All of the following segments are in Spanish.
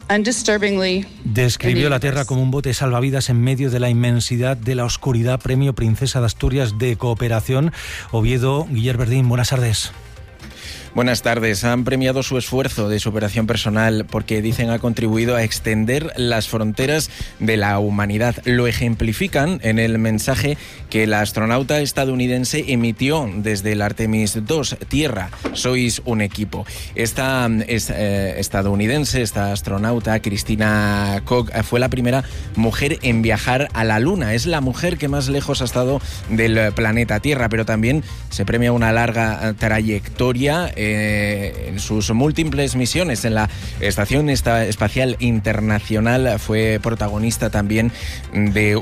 Describió la Tierra como un bote salvavidas en medio de la inmensidad de la oscuridad. Premio Princesa de Asturias de Cooperación. Oviedo, Guillermo Verdín, buenas tardes. Buenas tardes. Han premiado su esfuerzo de superación personal porque dicen ha contribuido a extender las fronteras de la humanidad. Lo ejemplifican en el mensaje que la astronauta estadounidense emitió desde el Artemis II. Tierra, sois un equipo. Esta estadounidense, esta astronauta, Christina Koch, fue la primera mujer en viajar a la Luna. Es la mujer que más lejos ha estado del planeta Tierra, pero también se premia una larga trayectoria en sus múltiples misiones en la Estación Espacial Internacional. Fue protagonista también en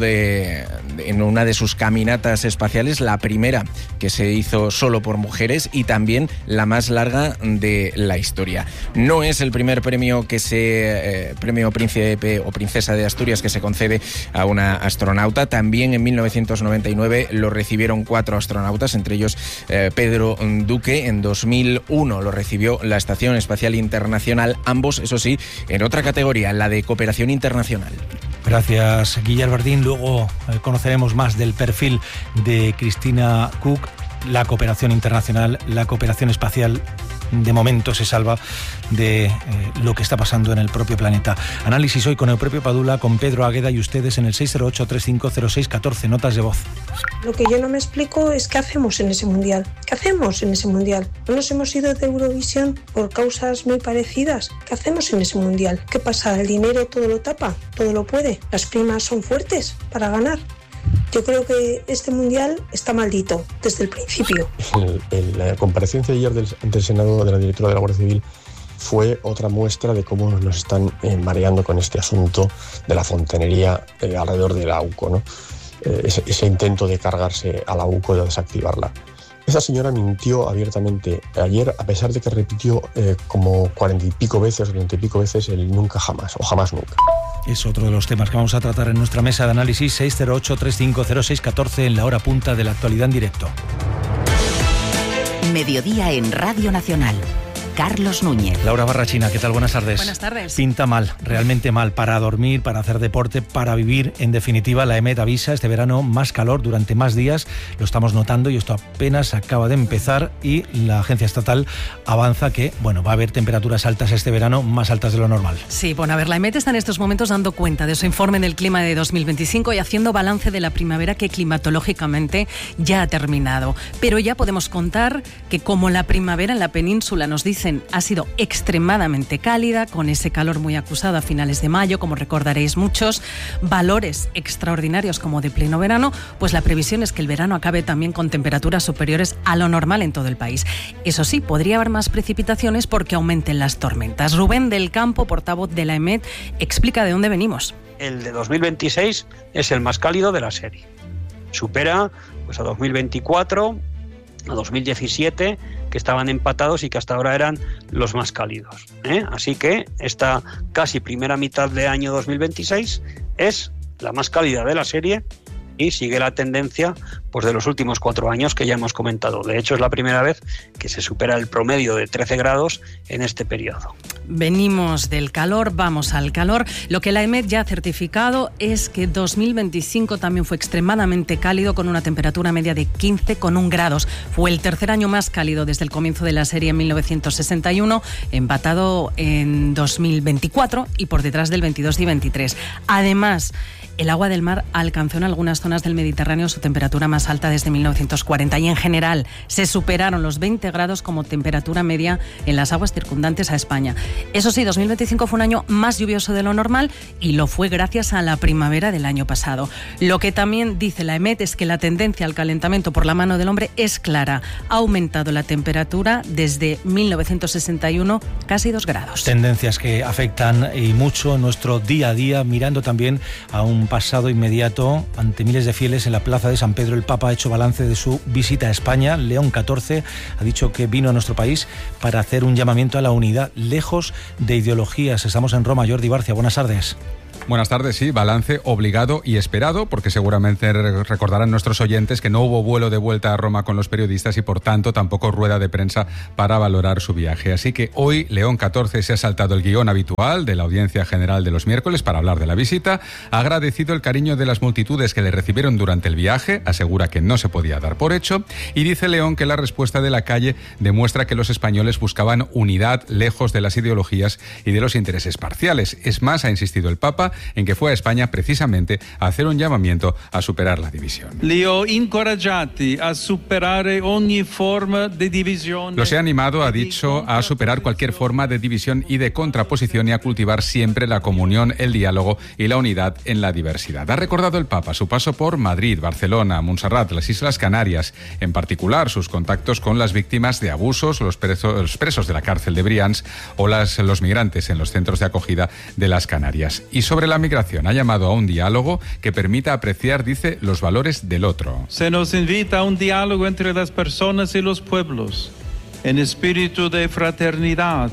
una de sus caminatas espaciales, la primera que se hizo solo por mujeres y también la más larga de la historia. No es el primer premio premio Príncipe o Princesa de Asturias que se concede a una astronauta. También en 1999 lo recibieron 4 astronautas, entre ellos Pedro Duque. En 2001 lo recibió la Estación Espacial Internacional, ambos, eso sí, en otra categoría, la de cooperación internacional. Gracias, Guillermo Verdín. Luego conoceremos más del perfil de Christina Koch. La cooperación internacional, la cooperación espacial, de momento se salva de lo que está pasando en el propio planeta. Análisis hoy con Eupropio Padula, con Pedro Águeda y ustedes en el 608-3506-14, notas de voz. Lo que yo no me explico es qué hacemos en ese mundial. ¿Qué hacemos en ese mundial? ¿No nos hemos ido de Eurovisión por causas muy parecidas? ¿Qué hacemos en ese mundial? ¿Qué pasa? ¿El dinero todo lo tapa? ¿Todo lo puede? ¿Las primas son fuertes para ganar? Yo creo que este mundial está maldito desde el principio. La comparecencia ayer ante el Senado de la directora de la Guardia Civil fue otra muestra de cómo nos están mareando con este asunto de la fontanería alrededor de la AUCO, ¿no? Ese intento de cargarse a la AUCO y de desactivarla. Esa señora mintió abiertamente ayer, a pesar de que repitió como 40 y pico veces el nunca jamás o jamás nunca. Es otro de los temas que vamos a tratar en nuestra mesa de análisis. 608-3506-14 en la hora punta de la actualidad en directo. Mediodía en Radio Nacional. Carlos Núñez. Laura Barrachina, ¿qué tal? Buenas tardes. Buenas tardes. Pinta mal, realmente mal, para dormir, para hacer deporte, para vivir. En definitiva, la EMET avisa este verano más calor durante más días. Lo estamos notando y esto apenas acaba de empezar y la agencia estatal avanza que, va a haber temperaturas altas este verano, más altas de lo normal. Sí, a ver, la EMET está en estos momentos dando cuenta de su informe del clima de 2025 y haciendo balance de la primavera que climatológicamente ya ha terminado. Pero ya podemos contar que como la primavera en la península, nos dicen, ha sido extremadamente cálida, con ese calor muy acusado a finales de mayo, como recordaréis muchos, valores extraordinarios como de pleno verano, pues la previsión es que el verano acabe también con temperaturas superiores a lo normal en todo el país. Eso sí, podría haber más precipitaciones porque aumenten las tormentas. Rubén del Campo, portavoz de la EMET, explica de dónde venimos. El de 2026 es el más cálido de la serie. Supera a 2024, a 2017, que estaban empatados y que hasta ahora eran los más cálidos. Así que esta casi primera mitad de año 2026 es la más cálida de la serie y sigue la tendencia de los últimos 4 años que ya hemos comentado. De hecho, es la primera vez que se supera el promedio de 13 grados en este periodo. Venimos del calor, vamos al calor. Lo que la EMET ya ha certificado es que 2025 también fue extremadamente cálido, con una temperatura media de 15,1 grados. Fue el tercer año más cálido desde el comienzo de la serie en 1961, empatado en 2024 y por detrás del 22 y 23. Además, el agua del mar alcanzó en algunas zonas del Mediterráneo su temperatura más alta desde 1940 y en general se superaron los 20 grados como temperatura media en las aguas circundantes a España. Eso sí, 2025 fue un año más lluvioso de lo normal y lo fue gracias a la primavera del año pasado. Lo que también dice la EMET es que la tendencia al calentamiento por la mano del hombre es clara. Ha aumentado la temperatura desde 1961 casi 2 grados. Tendencias que afectan y mucho nuestro día a día, mirando también a un pasado inmediato ante miles de fieles en la plaza de San Pedro. El Papa ha hecho balance de su visita a España. León XIV ha dicho que vino a nuestro país para hacer un llamamiento a la unidad, lejos de ideologías. Estamos en Roma. Jordi Barcia, buenas tardes. Buenas tardes, sí, balance obligado y esperado, porque seguramente recordarán nuestros oyentes que no hubo vuelo de vuelta a Roma con los periodistas y por tanto tampoco rueda de prensa para valorar su viaje. Así que hoy León XIV se ha saltado el guión habitual de la audiencia general de los miércoles para hablar de la visita, ha agradecido el cariño de las multitudes que le recibieron durante el viaje, asegura que no se podía dar por hecho y dice León que la respuesta de la calle demuestra que los españoles buscaban unidad lejos de las ideologías y de los intereses parciales. Es más, ha insistido el Papa en que fue a España precisamente a hacer un llamamiento a superar la división. Los he animado, ha dicho, a superar cualquier forma de división y de contraposición y a cultivar siempre la comunión, el diálogo y la unidad en la diversidad. Ha recordado el Papa su paso por Madrid, Barcelona, Montserrat, las Islas Canarias, en particular sus contactos con las víctimas de abusos, los presos de la cárcel de Brians o los migrantes en los centros de acogida de las Canarias. Y sobre la migración ha llamado a un diálogo que permita apreciar, dice, los valores del otro. Se nos invita a un diálogo entre las personas y los pueblos, en espíritu de fraternidad.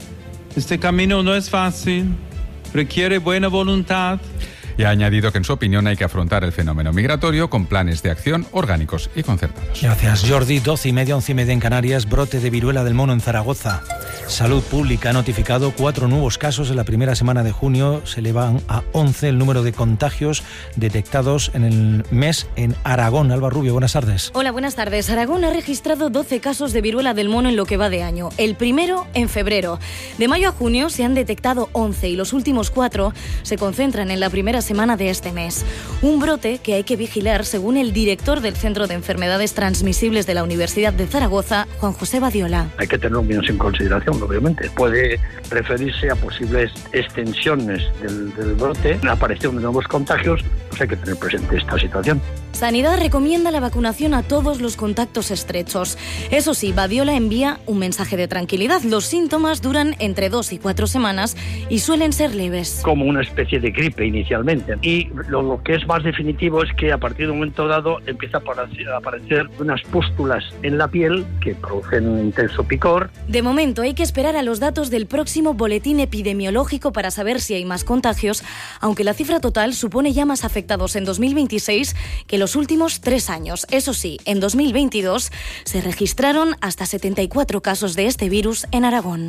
Este camino no es fácil, requiere buena voluntad. Y ha añadido que en su opinión hay que afrontar el fenómeno migratorio con planes de acción orgánicos y concertados. Gracias, Jordi. 12:30, 11:30 en Canarias. Brote de viruela del mono en Zaragoza. Salud Pública ha notificado 4 nuevos casos en la primera semana de junio. Se elevan a 11 el número de contagios detectados en el mes en Aragón. Alba Rubio, buenas tardes. Hola, buenas tardes. Aragón ha registrado 12 casos de viruela del mono en lo que va de año. El primero en febrero. De mayo a junio se han detectado 11 y los últimos 4 se concentran en la primera semana de este mes. Un brote que hay que vigilar, según el director del Centro de Enfermedades Transmisibles de la Universidad de Zaragoza, Juan José Badiola. Hay que tenerlo menos en consideración, obviamente. Puede referirse a posibles extensiones del brote, la aparición de nuevos contagios, pues hay que tener presente esta situación. Sanidad recomienda la vacunación a todos los contactos estrechos. Eso sí, Badiola envía un mensaje de tranquilidad. Los síntomas duran entre 2 y 4 semanas y suelen ser leves. Como una especie de gripe inicialmente. Y lo que es más definitivo es que a partir de un momento dado empieza a aparecer unas pústulas en la piel que producen un intenso picor. De momento hay que esperar a los datos del próximo boletín epidemiológico para saber si hay más contagios, aunque la cifra total supone ya más afectados en 2026 que los últimos 3 años. Eso sí, en 2022 se registraron hasta 74 casos de este virus en Aragón.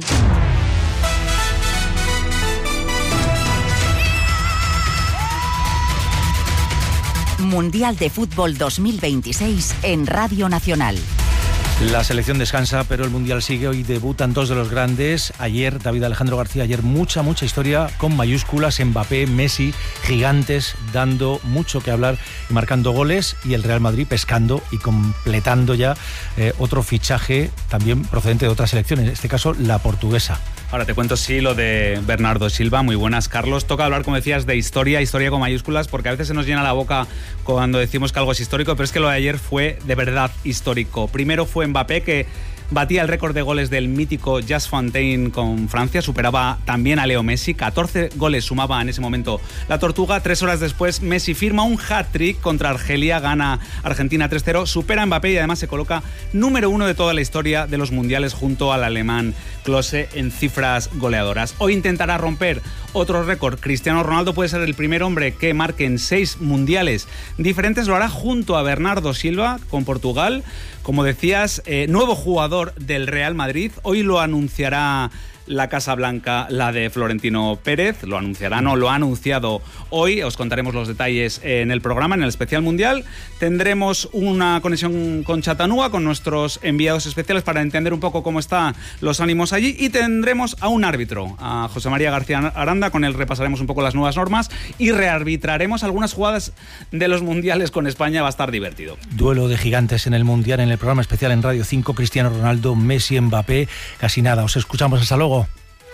Mundial de Fútbol 2026 en Radio Nacional. La selección descansa, pero el Mundial sigue. Hoy debutan 2 de los grandes. Ayer, David Alejandro García, mucha historia con mayúsculas. Mbappé, Messi, gigantes, dando mucho que hablar y marcando goles. Y el Real Madrid pescando y completando ya otro fichaje también procedente de otra selección, en este caso la portuguesa. Ahora te cuento, sí, lo de Bernardo Silva. Muy buenas, Carlos. Toca hablar, como decías, de historia con mayúsculas, porque a veces se nos llena la boca cuando decimos que algo es histórico, pero es que lo de ayer fue de verdad histórico. Primero fue Mbappé, que batía el récord de goles del mítico Just Fontaine con Francia, superaba también a Leo Messi, 14 goles sumaba en ese momento la Tortuga. 3 horas después, Messi firma un hat-trick contra Argelia, gana Argentina 3-0, supera a Mbappé y además se coloca número 1 de toda la historia de los mundiales junto al alemán Klose en cifras goleadoras. Hoy intentará romper otro récord. Cristiano Ronaldo puede ser el primer hombre que marque en 6 mundiales diferentes, lo hará junto a Bernardo Silva con Portugal. Como decías, nuevo jugador del Real Madrid. Hoy lo anunciará la Casa Blanca, la de Florentino Pérez. Lo anunciará, no, lo ha anunciado hoy. Os contaremos los detalles en el programa, en el especial mundial. Tendremos una conexión con Chattanooga, con nuestros enviados especiales para entender un poco cómo están los ánimos allí. Y tendremos a un árbitro, a José María García Aranda, con él repasaremos un poco las nuevas normas y rearbitraremos algunas jugadas de los mundiales con España. Va a estar divertido. Duelo de gigantes en el mundial, en el programa especial en Radio 5. Cristiano Ronaldo, Messi, Mbappé. Casi nada. Os escuchamos. Hasta luego.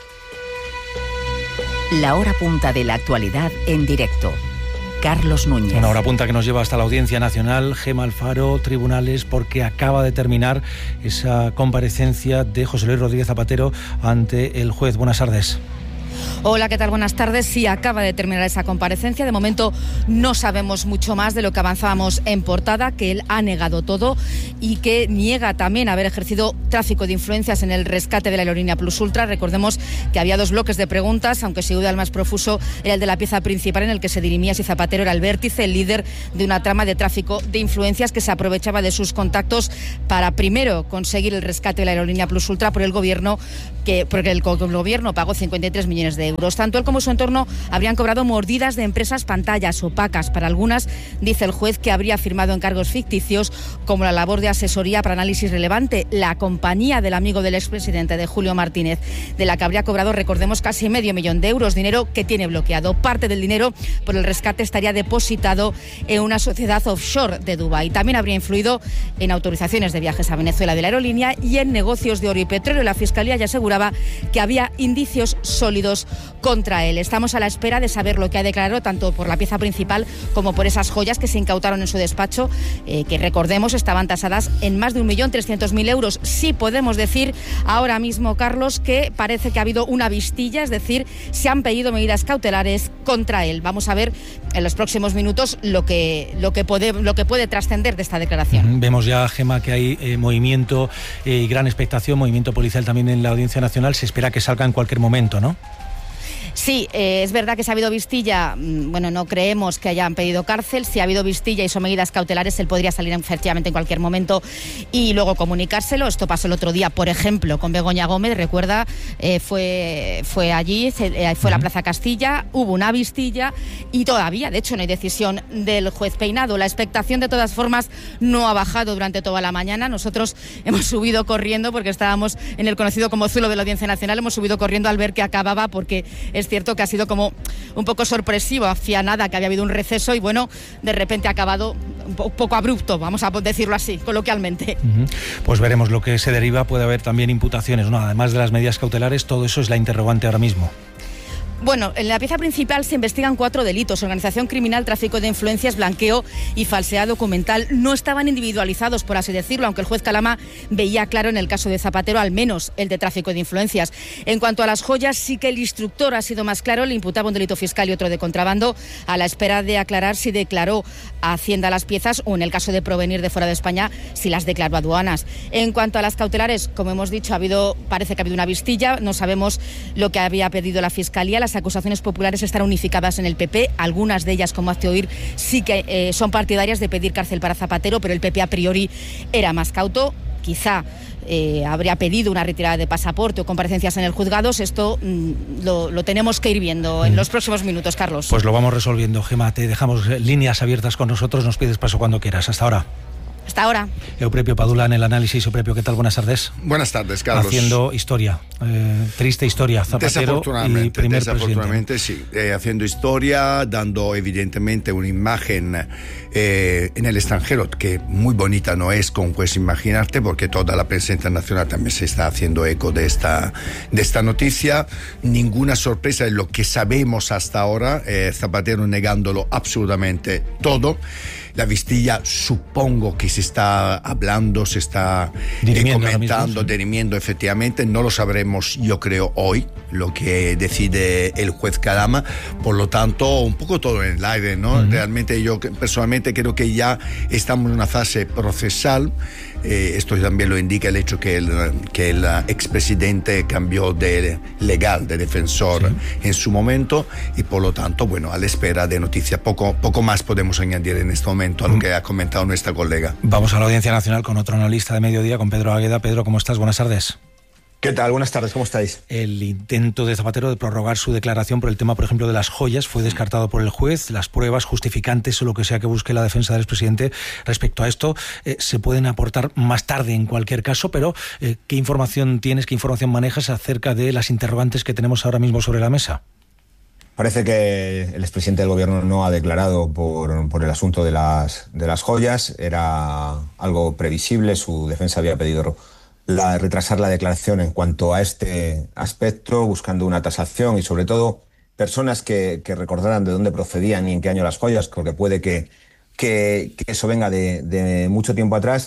La hora punta de la actualidad en directo. Carlos Núñez. Una hora punta que nos lleva hasta la Audiencia Nacional. Gema Alfaro, tribunales, porque acaba de terminar esa comparecencia de José Luis Rodríguez Zapatero ante el juez. Buenas tardes. Hola, ¿qué tal? Buenas tardes. Sí, acaba de terminar esa comparecencia. De momento no sabemos mucho más de lo que avanzábamos en portada, que él ha negado todo y que niega también haber ejercido tráfico de influencias en el rescate de la aerolínea Plus Ultra. Recordemos que había dos bloques de preguntas, aunque sin duda el más profuso era el de la pieza principal, en el que se dirimía si Zapatero era el vértice, el líder de una trama de tráfico de influencias que se aprovechaba de sus contactos para primero conseguir el rescate de la aerolínea Plus Ultra por el gobierno, porque el gobierno pagó 53 millones de euros. Tanto él como su entorno habrían cobrado mordidas de empresas pantallas opacas. Para algunas, dice el juez, que habría firmado encargos ficticios, como la labor de asesoría para análisis relevante, la compañía del amigo del expresidente, de Julio Martínez, de la que habría cobrado, recordemos, casi medio millón de euros, dinero que tiene bloqueado. Parte del dinero por el rescate estaría depositado en una sociedad offshore de Dubái. También habría influido en autorizaciones de viajes a Venezuela de la aerolínea y en negocios de oro y petróleo. La Fiscalía ya aseguraba que había indicios sólidos contra él. Estamos a la espera de saber lo que ha declarado, tanto por la pieza principal como por esas joyas que se incautaron en su despacho, que recordemos estaban tasadas en más de 1.300.000 euros. Sí podemos decir ahora mismo, Carlos, que parece que ha habido una vistilla, es decir, se han pedido medidas cautelares contra él. Vamos a ver en los próximos minutos lo que puede trascender de esta declaración. Vemos ya, Gemma, que hay movimiento y gran expectación, movimiento policial también en la Audiencia Nacional. Se espera que salga en cualquier momento, ¿no? Sí, es verdad que si ha habido vistilla, bueno, no creemos que hayan pedido cárcel. Si ha habido vistilla y son medidas cautelares, él podría salir efectivamente en cualquier momento y luego comunicárselo. Esto pasó el otro día, por ejemplo, con Begoña Gómez, recuerda, fue allí, fue a la Plaza Castilla, hubo una vistilla y todavía, de hecho, no hay decisión del juez Peinado. La expectación, de todas formas, no ha bajado durante toda la mañana. Nosotros hemos subido corriendo, porque estábamos en el conocido como zulo de la Audiencia Nacional, hemos subido corriendo al ver que acababa, porque es cierto que ha sido como un poco sorpresivo, hacía nada que había habido un receso y bueno, de repente ha acabado un poco abrupto, vamos a decirlo así, coloquialmente. Pues veremos lo que se deriva. Puede haber también imputaciones, ¿no? Además de las medidas cautelares, todo eso es la interrogante ahora mismo. Bueno, en la pieza principal se investigan 4 delitos: organización criminal, tráfico de influencias, blanqueo y falsedad documental. No estaban individualizados, por así decirlo, aunque el juez Calama veía claro en el caso de Zapatero, al menos el de tráfico de influencias. En cuanto a las joyas, sí que el instructor ha sido más claro, le imputaba un delito fiscal y otro de contrabando, a la espera de aclarar si declaró a Hacienda las piezas o, en el caso de provenir de fuera de España, si las declaró a aduanas. En cuanto a las cautelares, como hemos dicho, parece que ha habido una vistilla, no sabemos lo que había pedido la Fiscalía. Las acusaciones populares están unificadas en el PP, algunas de ellas, como hace oír, sí que son partidarias de pedir cárcel para Zapatero, pero el PP a priori era más cauto. Quizá habría pedido una retirada de pasaporte o comparecencias en el juzgado. Esto lo tenemos que ir viendo en los próximos minutos, Carlos. Pues lo vamos resolviendo, Gemma. Te dejamos líneas abiertas con nosotros, nos pides paso cuando quieras. Hasta ahora. Hasta ahora. Euprepio Padula en el análisis. Euprepio, ¿qué tal? Buenas tardes. Buenas tardes, Carlos. Haciendo historia, triste historia, Zapatero y primer desafortunadamente presidente. Sí, haciendo historia, dando evidentemente una imagen en el extranjero que muy bonita no es, como puedes imaginarte, porque toda la prensa internacional también se está haciendo eco de esta noticia. Ninguna sorpresa en lo que sabemos hasta ahora, Zapatero negándolo absolutamente todo. La vistilla, supongo que se está hablando, se está comentando, dirimiendo efectivamente. No lo sabremos, yo creo, hoy, lo que decide el juez Calama. Por lo tanto, un poco todo en el aire, ¿no? Realmente yo personalmente creo que ya estamos en una fase procesal. Esto también lo indica el hecho que el expresidente cambió de legal, de defensor en su momento, y por lo tanto, bueno, a la espera de noticias. Poco más podemos añadir en este momento a lo que ha comentado nuestra colega. Vamos a la Audiencia Nacional con otro analista de Mediodía, con Pedro Águeda. Pedro, ¿cómo estás? Buenas tardes. ¿Qué tal? Buenas tardes, ¿cómo estáis? El intento de Zapatero de prorrogar su declaración por el tema, por ejemplo, de las joyas fue descartado por el juez. Las pruebas justificantes o lo que sea que busque la defensa del expresidente respecto a esto se pueden aportar más tarde en cualquier caso, pero ¿qué información tienes, qué información manejas acerca de las interrogantes que tenemos ahora mismo sobre la mesa? Parece que el expresidente del gobierno no ha declarado por el asunto de las joyas. Era algo previsible, su defensa había pedido retrasar la declaración en cuanto a este aspecto, buscando una tasación y sobre todo personas que recordaran de dónde procedían y en qué año las joyas, porque puede que eso venga de mucho tiempo atrás.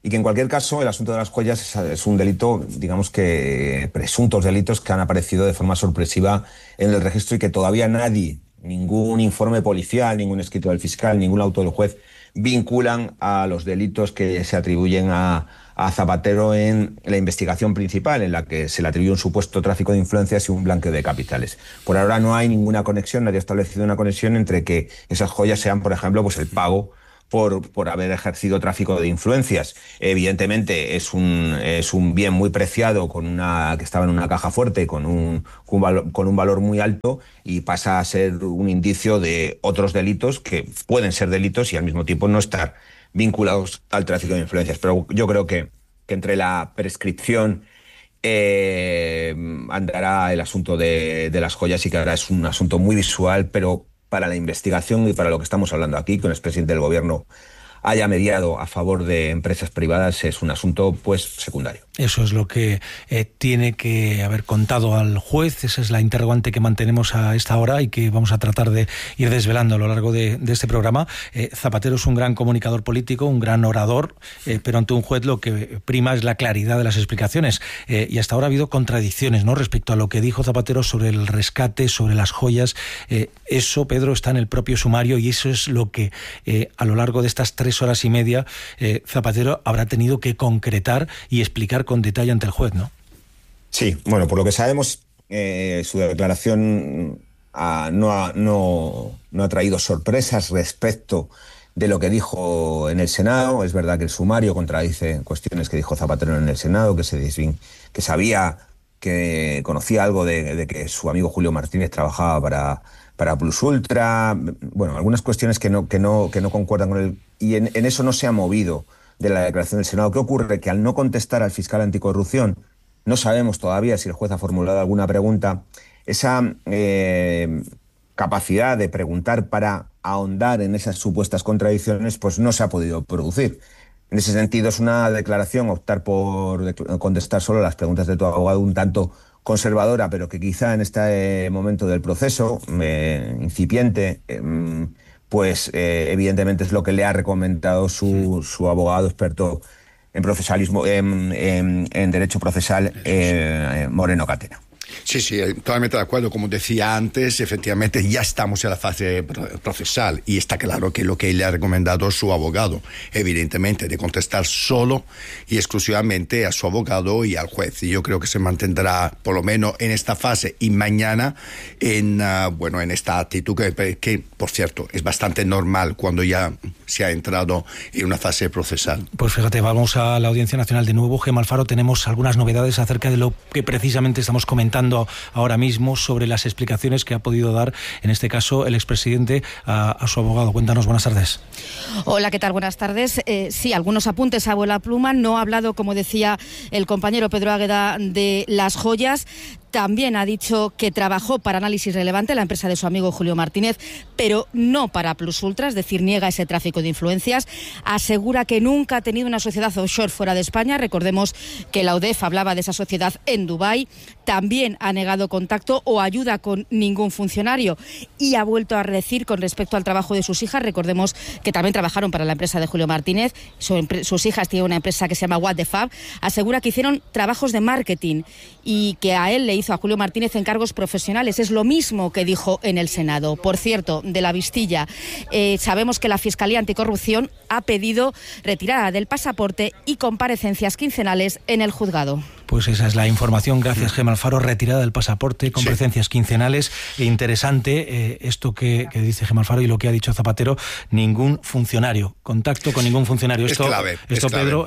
y que en cualquier caso el asunto de las joyas es un delito, digamos que presuntos delitos que han aparecido de forma sorpresiva en el registro y que todavía nadie, ningún informe policial, ningún escrito del fiscal, ningún auto del juez vinculan a los delitos que se atribuyen a Zapatero en la investigación principal, en la que se le atribuye un supuesto tráfico de influencias y un blanqueo de capitales. Por ahora no hay ninguna conexión, nadie ha establecido una conexión entre que esas joyas sean, por ejemplo, pues el pago por haber ejercido tráfico de influencias. Evidentemente es un bien muy preciado que estaba en una caja fuerte con un valor muy alto, y pasa a ser un indicio de otros delitos que pueden ser delitos y al mismo tiempo no estar vinculados al tráfico de influencias. Pero yo creo que entre la prescripción andará el asunto de las joyas, y que ahora es un asunto muy visual, pero para la investigación y para lo que estamos hablando aquí, que el expresidente del gobierno haya mediado a favor de empresas privadas, es un asunto pues secundario. Eso es lo que tiene que haber contado al juez. Esa es la interrogante que mantenemos a esta hora y que vamos a tratar de ir desvelando a lo largo de este programa. Zapatero es un gran comunicador político, un gran orador, pero ante un juez lo que prima es la claridad de las explicaciones. Y hasta ahora ha habido contradicciones, ¿no?, respecto a lo que dijo Zapatero sobre el rescate, sobre las joyas. Eso, Pedro, está en el propio sumario, y eso es lo que a lo largo de estas 3 horas y media Zapatero habrá tenido que concretar y explicar con detalle ante el juez, ¿no? Sí, bueno, por lo que sabemos, su declaración no ha traído sorpresas respecto de lo que dijo en el Senado. Es verdad que el sumario contradice cuestiones que dijo Zapatero en el Senado, que sabía, que conocía algo de que su amigo Julio Martínez trabajaba para Plus Ultra. Bueno, algunas cuestiones que no concuerdan con él, y en eso no se ha movido de la declaración del Senado. ¿Qué ocurre? Que al no contestar al fiscal anticorrupción, no sabemos todavía si el juez ha formulado alguna pregunta. Esa capacidad de preguntar para ahondar en esas supuestas contradicciones, pues no se ha podido producir. En ese sentido, es una declaración, optar por contestar solo las preguntas de tu abogado, un tanto conservadora, pero que quizá en este momento del proceso incipiente, pues evidentemente es lo que le ha recomendado su abogado experto en procesalismo, en derecho procesal, Moreno Catena. Sí, totalmente de acuerdo. Como decía antes, efectivamente ya estamos en la fase procesal, y está claro que lo que le ha recomendado su abogado, evidentemente, de contestar solo y exclusivamente a su abogado y al juez. Y yo creo que se mantendrá, por lo menos en esta fase y mañana, en esta actitud que, por cierto, es bastante normal cuando ya se ha entrado en una fase procesal. Pues fíjate, vamos a la Audiencia Nacional de nuevo. Gemma Alfaro, tenemos algunas novedades acerca de lo que precisamente estamos comentando ahora mismo sobre las explicaciones que ha podido dar, en este caso, el expresidente a su abogado. Cuéntanos, buenas tardes. Hola, ¿qué tal? Buenas tardes. Sí, algunos apuntes a vuela pluma. No ha hablado, como decía el compañero Pedro Águeda, de las joyas. También ha dicho que trabajó para Análisis Relevante, la empresa de su amigo Julio Martínez, pero no para Plus Ultra, es decir, niega ese tráfico de influencias. Asegura que nunca ha tenido una sociedad offshore fuera de España. Recordemos que la UDEF hablaba de esa sociedad en Dubái. También ha negado contacto o ayuda con ningún funcionario, y ha vuelto a decir con respecto al trabajo de sus hijas. Recordemos que también trabajaron para la empresa de Julio Martínez. Sus hijas tienen una empresa que se llama What the Fab. Asegura que hicieron trabajos de marketing y que a él le hizo a Julio Martínez encargos profesionales. Es lo mismo que dijo en el Senado. Por cierto, de la Vistilla, sabemos que la Fiscalía Anticorrupción ha pedido retirada del pasaporte y comparecencias quincenales en el juzgado. Pues esa es la información. Gracias, Gemma Alfaro. Retirada del pasaporte, comparecencias quincenales. Interesante esto que dice Gemma Alfaro y lo que ha dicho Zapatero. Ningún funcionario, contacto con ningún funcionario. Esto, Pedro,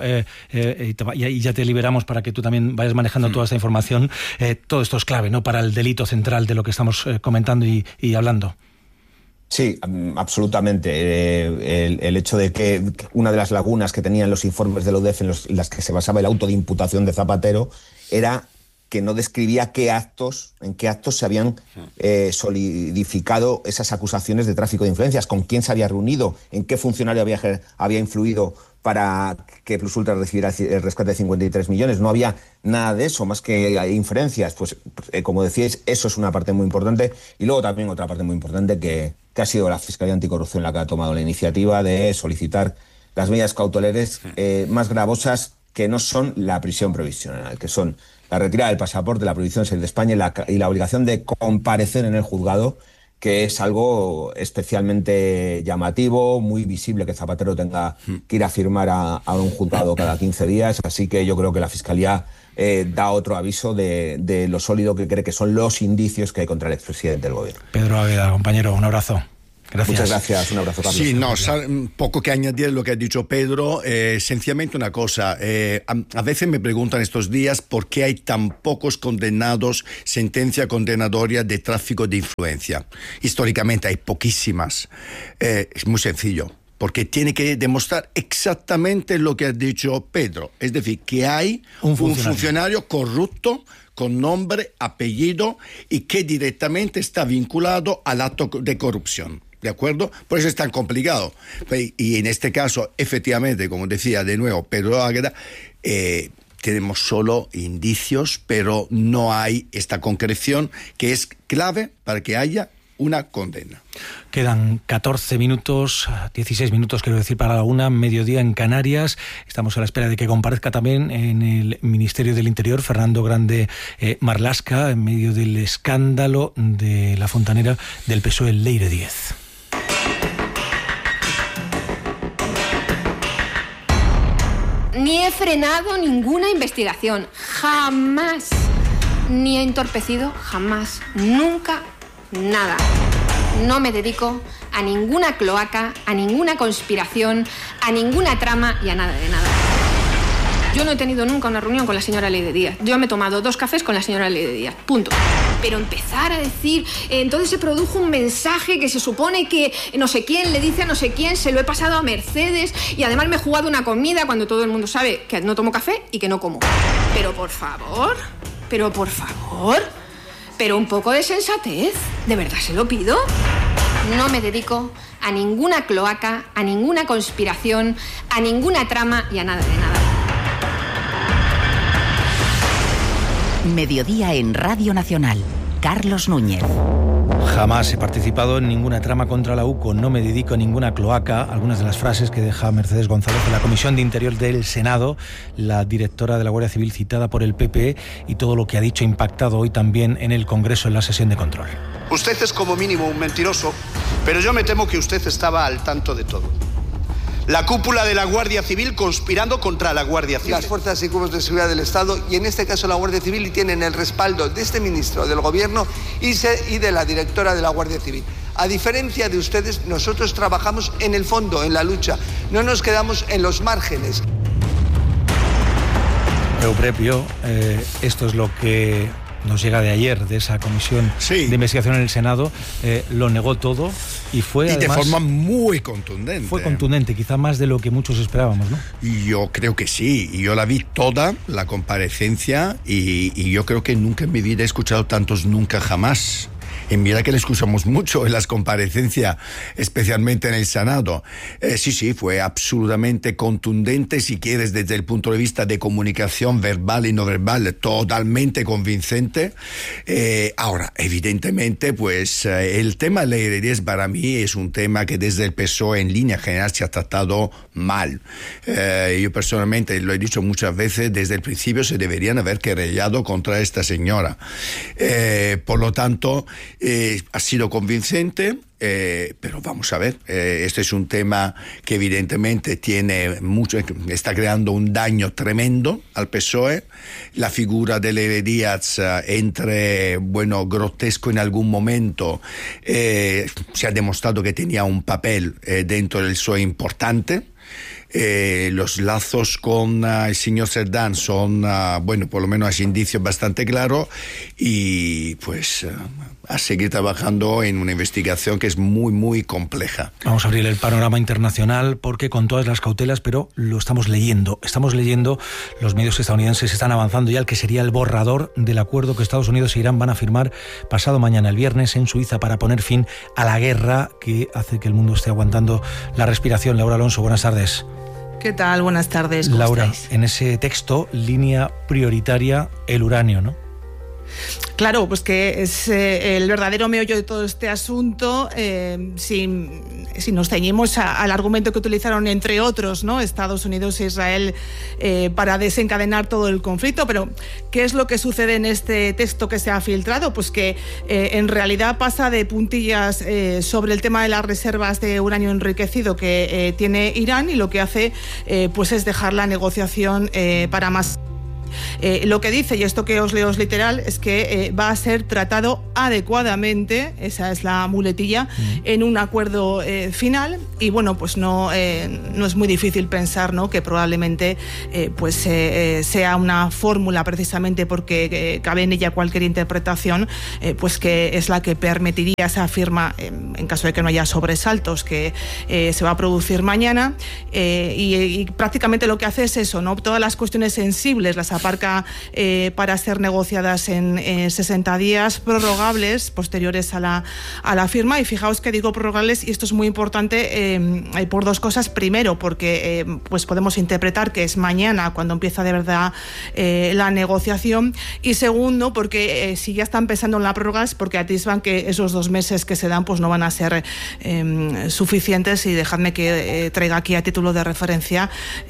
y ya te liberamos para que tú también vayas manejando toda esta información. Todo esto es clave, ¿no?, para el delito central de lo que estamos comentando y hablando. Sí, absolutamente. El hecho de que una de las lagunas que tenían los informes de la UDEF en las que se basaba el auto de imputación de Zapatero era que no describía en qué actos se habían solidificado esas acusaciones de tráfico de influencias, con quién se había reunido, en qué funcionario había influido para que Plus Ultra recibiera el rescate de 53 millones. No había nada de eso, más que inferencias. Pues, como decíais, eso es una parte muy importante. Y luego también otra parte muy importante que ha sido la Fiscalía Anticorrupción la que ha tomado la iniciativa de solicitar las medidas cautelares más gravosas, que no son la prisión provisional, que son la retirada del pasaporte, la prohibición de salir de España y la obligación de comparecer en el juzgado, que es algo especialmente llamativo, muy visible que Zapatero tenga que ir a firmar a un juzgado cada 15 días. Así que yo creo que la Fiscalía da otro aviso de lo sólido que cree que son los indicios que hay contra el expresidente del gobierno. Pedro Águeda, compañero, un abrazo. Gracias. Muchas gracias, un abrazo, Carlos. Sí, no, poco que añadir lo que ha dicho Pedro. Sencillamente una cosa, a veces me preguntan estos días por qué hay tan pocos condenados, sentencia condenatoria de tráfico de influencia. Históricamente hay poquísimas. Es muy sencillo, porque tiene que demostrar exactamente lo que ha dicho Pedro. Es decir, que hay un funcionario corrupto con nombre, apellido y que directamente está vinculado al acto de corrupción. ¿De acuerdo? Por eso es tan complicado. Y en este caso, efectivamente, como decía de nuevo Pedro Águeda, tenemos solo indicios, pero no hay esta concreción que es clave para que haya una condena. Quedan 14 minutos, 16 minutos quiero decir, para la 1, mediodía en Canarias. Estamos a la espera de que comparezca también en el Ministerio del Interior Fernando Grande Marlaska, en medio del escándalo de la fontanera del PSOE Leire Díez. Ni he frenado ninguna investigación, jamás. Ni he entorpecido, jamás, nunca, nada. No me dedico a ninguna cloaca, a ninguna conspiración, a ninguna trama y a nada de nada. Yo no he tenido nunca una reunión con la señora Leire Díez. Yo me he tomado 2 cafés con la señora Leire Díez, punto. Pero empezar a decir, entonces se produjo un mensaje que se supone que no sé quién le dice a no sé quién, se lo he pasado a Mercedes y además me he jugado una comida cuando todo el mundo sabe que no tomo café y que no como. Pero por favor, pero un poco de sensatez, ¿de verdad se lo pido? No me dedico a ninguna cloaca, a ninguna conspiración, a ninguna trama y a nada de nada. Mediodía en Radio Nacional. Carlos Núñez. Jamás he participado en ninguna trama contra la UCO, no me dedico a ninguna cloaca. Algunas de las frases que deja Mercedes González en la Comisión de Interior del Senado, la directora de la Guardia Civil citada por el PP, y todo lo que ha dicho impactado hoy también en el Congreso en la sesión de control. Usted es como mínimo un mentiroso, pero yo me temo que usted estaba al tanto de todo. La cúpula de la Guardia Civil conspirando contra la Guardia Civil. Las fuerzas y cuerpos de seguridad del Estado, y en este caso la Guardia Civil, tienen el respaldo de este ministro del Gobierno y de la directora de la Guardia Civil. A diferencia de ustedes, nosotros trabajamos en el fondo, en la lucha. No nos quedamos en los márgenes. Euprepio, esto es lo que nos llega de ayer, de esa comisión de investigación en el Senado. Lo negó todo y fue, además, de forma muy contundente. Fue contundente, quizá más de lo que muchos esperábamos, ¿no? Yo creo que sí. Yo la vi toda, la comparecencia, y yo creo que nunca en mi vida he escuchado tantos nunca jamás. Y mira que le escuchamos mucho en las comparecencias, especialmente en el Senado. Sí, fue absolutamente contundente, si quieres, desde el punto de vista de comunicación verbal y no verbal, totalmente convincente. Ahora, evidentemente, pues el tema Leire Díez para mí es un tema que desde el PSOE en línea general se ha tratado mal. Yo personalmente lo he dicho muchas veces, desde el principio se deberían haber querellado contra esta señora. Por lo tanto, ha sido convincente, pero vamos a ver, este es un tema que evidentemente está creando un daño tremendo al PSOE. La figura de Leire Díez, grotesco en algún momento, se ha demostrado que tenía un papel dentro del PSOE importante. Los lazos con el señor Cerdán son, por lo menos hay indicios bastante claros, y pues a seguir trabajando en una investigación que es muy, muy compleja. Vamos a abrir el panorama internacional porque con todas las cautelas, pero lo estamos leyendo. Los medios estadounidenses están avanzando ya al que sería el borrador del acuerdo que Estados Unidos e Irán van a firmar pasado mañana, el viernes, en Suiza, para poner fin a la guerra que hace que el mundo esté aguantando la respiración. Laura Alonso, buenas tardes. ¿Qué tal? Buenas tardes. ¿Cómo Laura, estáis? en ese texto, línea prioritaria, el uranio, ¿no? Claro, pues que es el verdadero meollo de todo este asunto, si nos ceñimos al argumento que utilizaron, entre otros, ¿no?, Estados Unidos e Israel para desencadenar todo el conflicto. Pero ¿qué es lo que sucede en este texto que se ha filtrado? Pues que en realidad pasa de puntillas sobre el tema de las reservas de uranio enriquecido que tiene Irán, y lo que hace pues es dejar la negociación para más. Lo que dice, y esto que os leo es literal, es que va a ser tratado adecuadamente, esa es la muletilla, en un acuerdo final. Y bueno, pues no es muy difícil pensar, ¿no?, que probablemente sea una fórmula, precisamente porque cabe en ella cualquier interpretación, pues que es la que permitiría esa firma, en caso de que no haya sobresaltos, que se va a producir mañana. Y prácticamente lo que hace es eso, ¿no?, todas las cuestiones sensibles las aparca para ser negociadas en 60 días prorrogables posteriores a la firma. Y fijaos que digo prorrogables, y esto es muy importante por dos cosas. Primero, porque pues podemos interpretar que es mañana cuando empieza de verdad la negociación. Y segundo, porque si ya están pensando en la prórroga es porque atisban que esos 2 meses que se dan pues no van a ser suficientes. Y dejadme que traiga aquí a título de referencia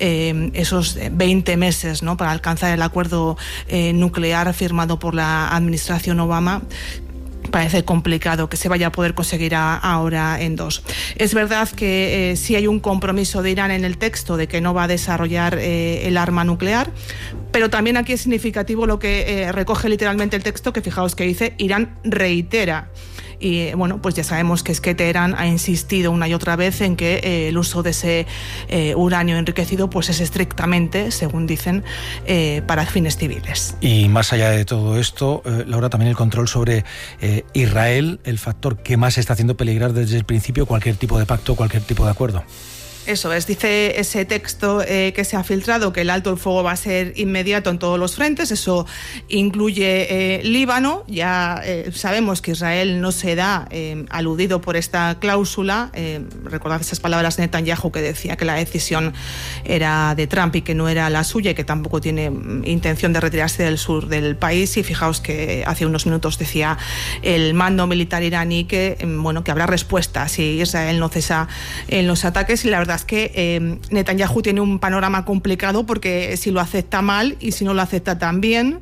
esos 20 meses, ¿no?, para alcanzar el acuerdo nuclear firmado por la administración Obama. Parece complicado que se vaya a poder conseguir ahora en 2. Es verdad que sí hay un compromiso de Irán en el texto de que no va a desarrollar el arma nuclear, pero también aquí es significativo lo que recoge literalmente el texto, que fijaos que dice: Irán reitera. Y bueno, pues ya sabemos que es que Teherán ha insistido una y otra vez en que el uso de ese uranio enriquecido pues es estrictamente, según dicen, para fines civiles. Y más allá de todo esto, Laura, también el control sobre Israel, el factor que más está haciendo peligrar desde el principio cualquier tipo de pacto, cualquier tipo de acuerdo. Eso es, dice ese texto que se ha filtrado que el alto el fuego va a ser inmediato en todos los frentes. Eso incluye Líbano. Ya sabemos que Israel no se da aludido por esta cláusula. Recordad esas palabras de Netanyahu, que decía que la decisión era de Trump y que no era la suya, y que tampoco tiene intención de retirarse del sur del país. Y fijaos que hace unos minutos decía el mando militar iraní que habrá respuesta si Israel no cesa en los ataques. Y la verdad es que Netanyahu tiene un panorama complicado, porque si lo acepta mal y si no lo acepta también,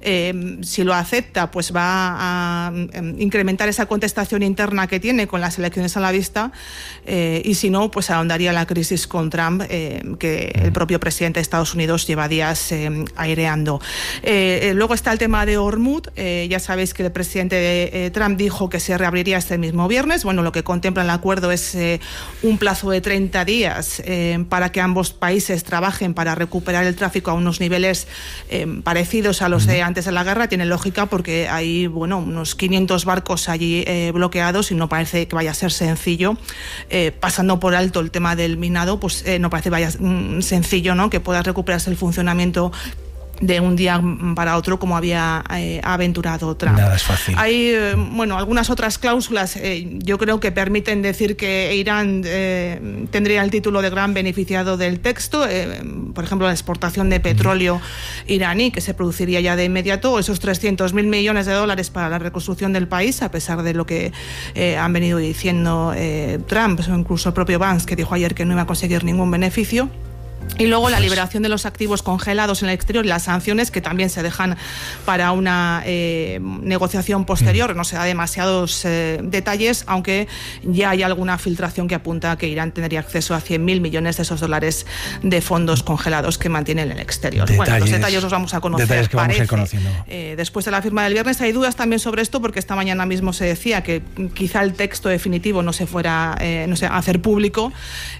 si lo acepta pues va a incrementar esa contestación interna que tiene con las elecciones a la vista, y si no pues ahondaría la crisis con Trump, que el propio presidente de Estados Unidos lleva días aireando. Luego está el tema de Hormuz. Ya sabéis que el presidente Trump dijo que se reabriría este mismo viernes. Bueno, lo que contempla el acuerdo es un plazo de 30 días para que ambos países trabajen para recuperar el tráfico a unos niveles parecidos a los de antes de la guerra. Tiene lógica, porque hay unos 500 barcos allí bloqueados y no parece que vaya a ser sencillo. Pasando por alto el tema del minado, pues no parece que vaya sencillo, ¿no?, que pueda recuperarse el funcionamiento de un día para otro, como había aventurado Trump. Nada es fácil. Hay algunas otras cláusulas, yo creo que permiten decir que Irán tendría el título de gran beneficiado del texto. Por ejemplo, la exportación de petróleo iraní, que se produciría ya de inmediato, esos 300.000 millones de dólares para la reconstrucción del país, a pesar de lo que han venido diciendo Trump, incluso el propio Vance, que dijo ayer que no iba a conseguir ningún beneficio. Y luego la liberación de los activos congelados en el exterior y las sanciones, que también se dejan para una negociación posterior. No se da demasiados detalles, aunque ya hay alguna filtración que apunta a que Irán tendría acceso a 100.000 millones de esos dólares de fondos congelados que mantiene en el exterior. Bueno, los detalles los vamos a conocer. Detalles que vamos a ir conociendo. Después de la firma del viernes. Hay dudas también sobre esto, porque esta mañana mismo se decía que quizá el texto definitivo no se fuera a hacer público.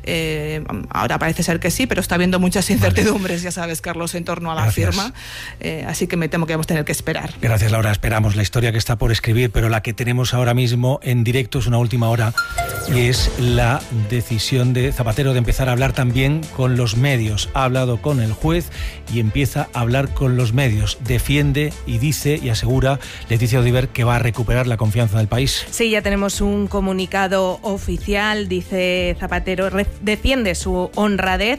Ahora parece ser que sí, pero está habiendo muchas incertidumbres, ya sabes, Carlos, en torno a la firma, así que me temo que vamos a tener que esperar. Gracias, Laura. Esperamos la historia que está por escribir, pero la que tenemos ahora mismo en directo es una última hora, y es la decisión de Zapatero de empezar a hablar también con los medios. Ha hablado con el juez y empieza a hablar con los medios. Defiende y dice y asegura Leticia Odiver que va a recuperar la confianza del país. Sí, ya tenemos un comunicado oficial. Dice Zapatero, defiende su honradez.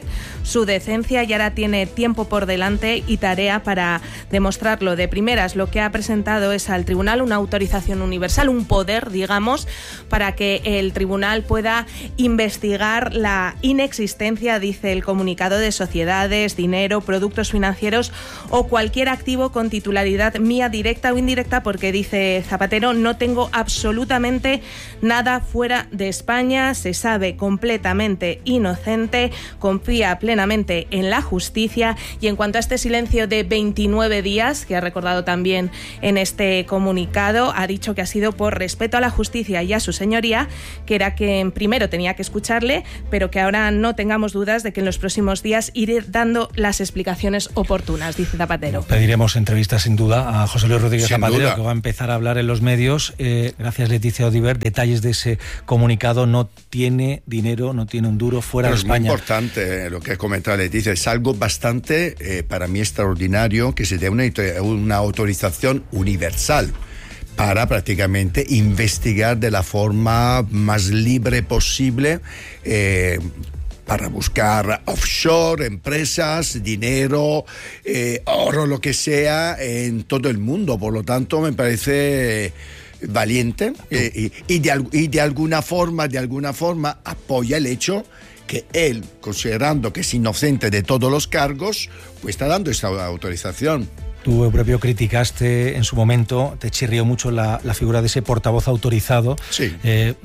su decencia y ahora tiene tiempo por delante y tarea para demostrarlo. De primeras, lo que ha presentado es al tribunal una autorización universal, un poder, digamos, para que el tribunal pueda investigar la inexistencia, dice el comunicado, de sociedades, dinero, productos financieros o cualquier activo con titularidad mía directa o indirecta, porque dice Zapatero, no tengo absolutamente nada fuera de España, se sabe completamente inocente, confía plenamente en la justicia. Y en cuanto a este silencio de 29 días, que ha recordado también en este comunicado, ha dicho que ha sido por respeto a la justicia y a su señoría, que era que primero tenía que escucharle, pero que ahora no tengamos dudas de que en los próximos días iré dando las explicaciones oportunas, dice Zapatero. Pediremos entrevistas sin duda a José Luis Rodríguez Zapatero, que va a empezar a hablar en los medios. Gracias, Leticia Odiver. Detalles de ese comunicado: no tiene dinero, no tiene un duro fuera de España. Es muy importante lo que ha comentado Leticia. Es algo bastante, para mí, extraordinario que se dé una autorización universal para prácticamente investigar de la forma más libre posible, para buscar offshore, empresas, dinero, oro, lo que sea, en todo el mundo. Por lo tanto, me parece valiente y de alguna forma apoya el hecho que él, considerando que es inocente de todos los cargos, pues está dando esta autorización. Tú propio criticaste en su momento, te chirrió mucho la figura de ese portavoz autorizado. Sí.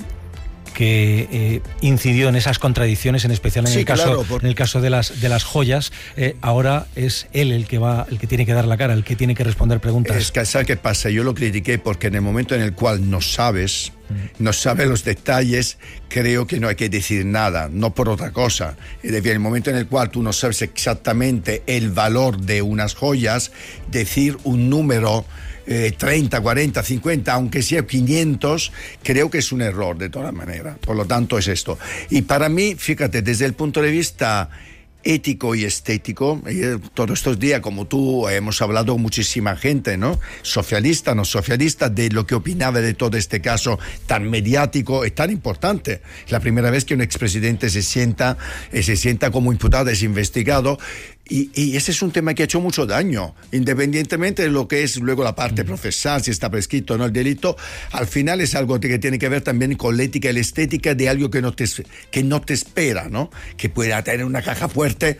Que incidió en esas contradicciones, en especial en, en el caso de las joyas. Ahora es él el que tiene que dar la cara, el que tiene que responder preguntas. Es que, ¿sabes qué pasa? Yo lo critiqué porque en el momento en el cual no sabes los detalles, creo que no hay que decir nada, no por otra cosa. Es decir, en el momento en el cual tú no sabes exactamente el valor de unas joyas, decir un número 30, 40, 50, aunque sea 500, creo que es un error de todas maneras. Por lo tanto, es esto. Y para mí, fíjate, desde el punto de vista ético y estético, todos estos días, como tú, hemos hablado con muchísima gente, ¿no? Socialista, no socialista, de lo que opinaba de todo este caso tan mediático y tan importante. Es la primera vez que un expresidente se sienta como imputado, es investigado. Y ese es un tema que ha hecho mucho daño, independientemente de lo que es luego la parte procesal, si está prescrito o no el delito. Al final es algo que tiene que ver también con la ética y la estética de algo que no te espera, ¿no? Que pueda tener una caja fuerte,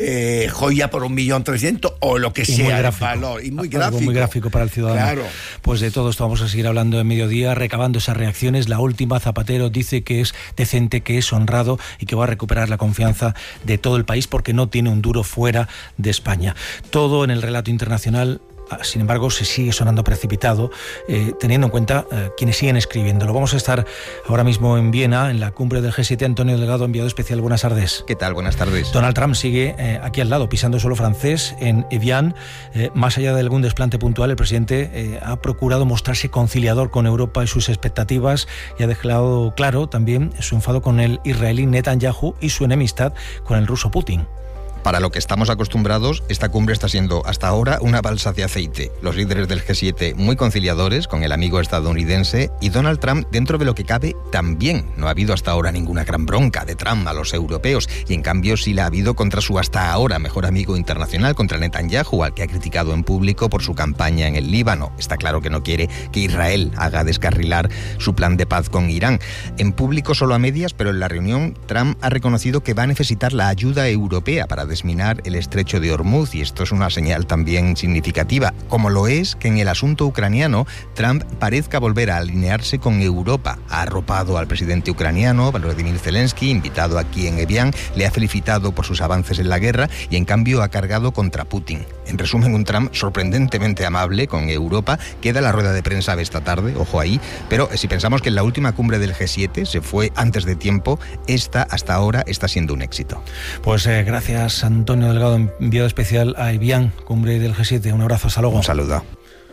joya por 1.300.000 o lo que sea, el valor. Y muy gráfico. Algo muy gráfico para el ciudadano. Claro. Pues de todo esto vamos a seguir hablando en Mediodía, recabando esas reacciones. La última, Zapatero dice que es decente, que es honrado y que va a recuperar la confianza de todo el país porque no tiene un duro fuera de España. Todo en el relato internacional, sin embargo, se sigue sonando precipitado, teniendo en cuenta quienes siguen escribiéndolo. Vamos a estar ahora mismo en Viena, en la cumbre del G7. Antonio Delgado, enviado especial. Buenas tardes. ¿Qué tal? Buenas tardes. Donald Trump sigue aquí al lado, pisando suelo francés, en Evian. Más allá de algún desplante puntual, el presidente ha procurado mostrarse conciliador con Europa y sus expectativas, y ha dejado claro también su enfado con el israelí Netanyahu y su enemistad con el ruso Putin. Para lo que estamos acostumbrados, esta cumbre está siendo hasta ahora una balsa de aceite. Los líderes del G7 muy conciliadores con el amigo estadounidense, y Donald Trump, dentro de lo que cabe, también. No ha habido hasta ahora ninguna gran bronca de Trump a los europeos, y en cambio sí la ha habido contra su hasta ahora mejor amigo internacional, contra Netanyahu, al que ha criticado en público por su campaña en el Líbano. Está claro que no quiere que Israel haga descarrilar su plan de paz con Irán. En público solo a medias, pero en la reunión Trump ha reconocido que va a necesitar la ayuda europea para desminar el estrecho de Hormuz, y esto es una señal también significativa, como lo es que en el asunto ucraniano Trump parezca volver a alinearse con Europa. Ha arropado al presidente ucraniano, Volodymyr Zelensky, invitado aquí en Evian, le ha felicitado por sus avances en la guerra y en cambio ha cargado contra Putin. En resumen, un Trump sorprendentemente amable con Europa. Queda la rueda de prensa de esta tarde, ojo ahí, pero si pensamos que en la última cumbre del G7 se fue antes de tiempo, esta hasta ahora está siendo un éxito. Pues gracias, Antonio Delgado, enviado especial a Evian, cumbre del G7. Un abrazo, hasta luego. Un saludo.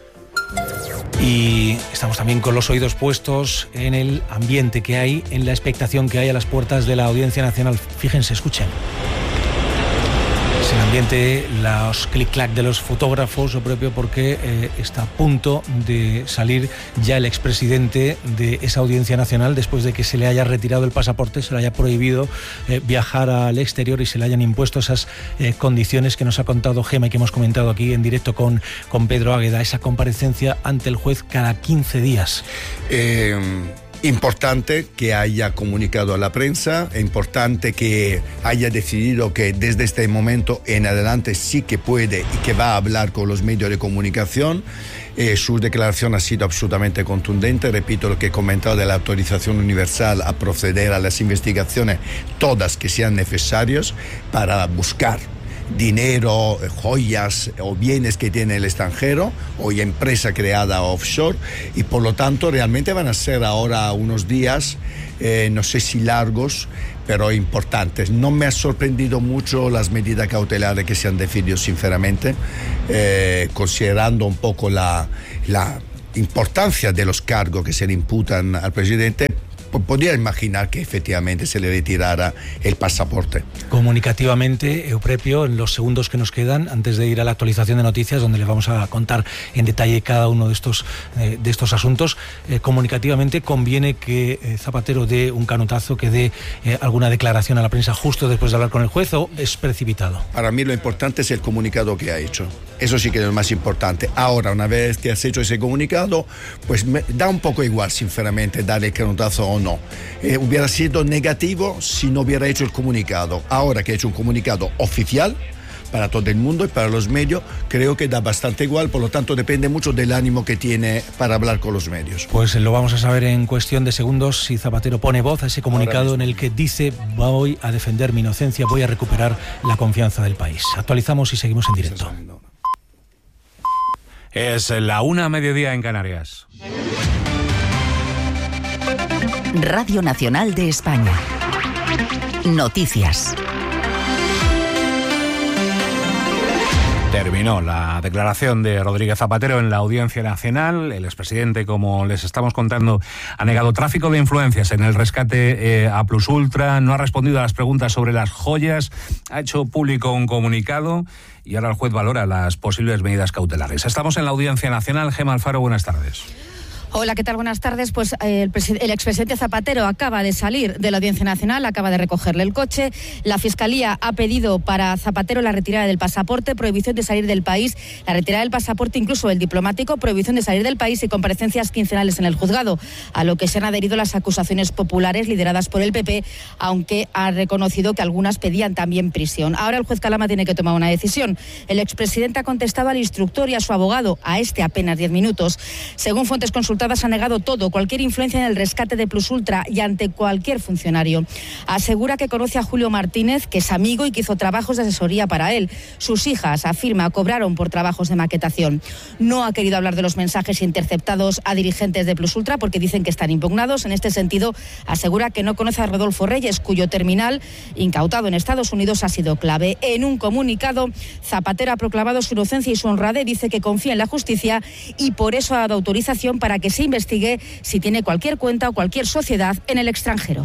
Y estamos también con los oídos puestos en el ambiente que hay, en la expectación que hay a las puertas de la Audiencia Nacional. Fíjense, escuchen. Es el ambiente, los clic-clac de los fotógrafos o propio, porque está a punto de salir ya el expresidente de esa Audiencia Nacional después de que se le haya retirado el pasaporte, se le haya prohibido viajar al exterior y se le hayan impuesto esas condiciones que nos ha contado Gema y que hemos comentado aquí en directo con Pedro Águeda, esa comparecencia ante el juez cada 15 días. Importante que haya comunicado a la prensa, es importante que haya decidido que desde este momento en adelante sí que puede y que va a hablar con los medios de comunicación. Su declaración ha sido absolutamente contundente, repito lo que he comentado de la autorización universal a proceder a las investigaciones, todas que sean necesarias para buscar dinero, joyas o bienes que tiene el extranjero o empresa creada offshore, y por lo tanto realmente van a ser ahora unos días, no sé si largos, pero importantes. No me ha sorprendido mucho las medidas cautelares que se han definido, sinceramente, considerando un poco la importancia de los cargos que se le imputan al presidente. Podría imaginar que efectivamente se le retirara el pasaporte. Comunicativamente, Euprepio, en los segundos que nos quedan, antes de ir a la actualización de noticias, donde le vamos a contar en detalle cada uno de estos asuntos, comunicativamente conviene que Zapatero dé un canutazo, que dé alguna declaración a la prensa justo después de hablar con el juez, ¿o es precipitado? Para mí lo importante es el comunicado que ha hecho. Eso sí que es lo más importante. Ahora, una vez que has hecho ese comunicado, pues me da un poco igual, sinceramente, dar el canutazo o no. Hubiera sido negativo si no hubiera hecho el comunicado. Ahora que ha hecho un comunicado oficial para todo el mundo y para los medios, creo que da bastante igual, por lo tanto depende mucho del ánimo que tiene para hablar con los medios. Pues lo vamos a saber en cuestión de segundos si Zapatero pone voz a ese comunicado en el que dice: voy a defender mi inocencia, voy a recuperar la confianza del país. Actualizamos y seguimos en directo. Es la 1:00 en Canarias. Radio Nacional de España. Noticias. Terminó la declaración de Rodríguez Zapatero en la Audiencia Nacional. El expresidente, como les estamos contando, ha negado tráfico de influencias en el rescate a Plus Ultra, no ha respondido a las preguntas sobre las joyas, ha hecho público un comunicado y ahora el juez valora las posibles medidas cautelares. Estamos en la Audiencia Nacional. Gema Alfaro, buenas tardes. Hola, ¿qué tal? Buenas tardes. Pues el expresidente Zapatero acaba de salir de la Audiencia Nacional, acaba de recogerle el coche. La Fiscalía ha pedido para Zapatero la retirada del pasaporte, prohibición de salir del país, la retirada del pasaporte, incluso el diplomático, prohibición de salir del país y comparecencias quincenales en el juzgado, a lo que se han adherido las acusaciones populares lideradas por el PP, aunque ha reconocido que algunas pedían también prisión. Ahora el juez Calama tiene que tomar una decisión. El expresidente ha contestado al instructor y a su abogado, a este apenas 10 minutos. Según fuentes consultadas, ha negado todo, cualquier influencia en el rescate de Plus Ultra y ante cualquier funcionario. Asegura que conoce a Julio Martínez, que es amigo y que hizo trabajos de asesoría para él. Sus hijas, afirma, cobraron por trabajos de maquetación. No ha querido hablar de los mensajes interceptados a dirigentes de Plus Ultra porque dicen que están impugnados. En este sentido, asegura que no conoce a Rodolfo Reyes, cuyo terminal, incautado en Estados Unidos, ha sido clave. En un comunicado, Zapatero ha proclamado su inocencia y su honradez, dice que confía en la justicia y por eso ha dado autorización para que se investigue si tiene cualquier cuenta o cualquier sociedad en el extranjero.